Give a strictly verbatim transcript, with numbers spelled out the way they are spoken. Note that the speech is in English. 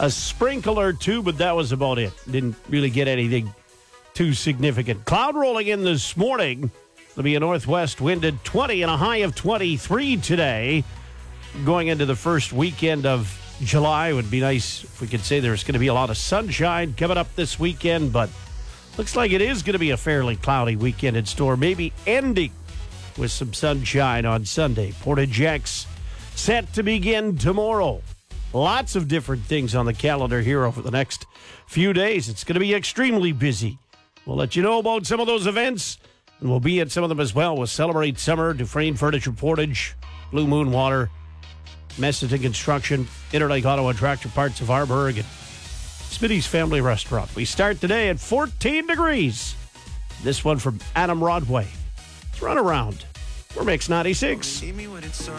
a sprinkle or two, but that was about it. Didn't really get anything too significant. Cloud rolling in this morning. There'll be a northwest wind at twenty and a high of twenty-three today. Going into the first weekend of July, it would be nice if we could say there's going to be a lot of sunshine coming up this weekend, but looks like it is going to be a fairly cloudy weekend in store, maybe ending with some sunshine on Sunday. Portage X set to begin tomorrow. Lots of different things on the calendar here over the next few days. It's going to be extremely busy. We'll let you know about some of those events, and we'll be at some of them as well with Celebrate Summer, Dufresne Furniture Portage, Blue Moon Water, Messington Construction, Interlake Auto and Tractor Parts of Arborg, and Smitty's Family Restaurant. We start today at fourteen degrees. This one from Adam Rodway. Let's run around. We're Mix ninety-six.